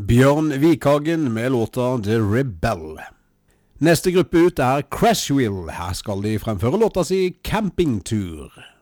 Bjørn Vikhagen med låta The Rebel. Neste gruppe ut er Crashwheel. Her skal de fremføre låta si Campingtur.